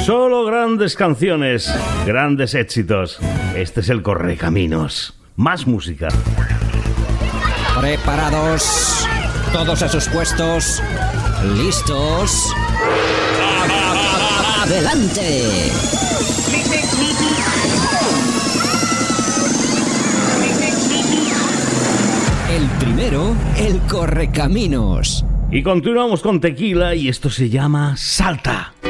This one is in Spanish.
Solo grandes canciones, grandes éxitos. Este es el Correcaminos. Más música. Preparados, todos a sus puestos, listos. ¡Adelante! El primero, el Correcaminos. Y continuamos con Tequila y esto se llama Salta.